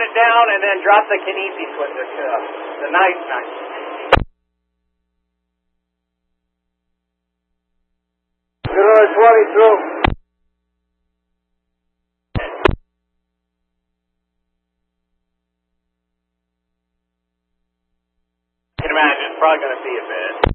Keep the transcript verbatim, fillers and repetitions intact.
it down and then drop the kinesis with it, uh, the knife knife. zero twenty-two. I can imagine it's probably going to be a bit.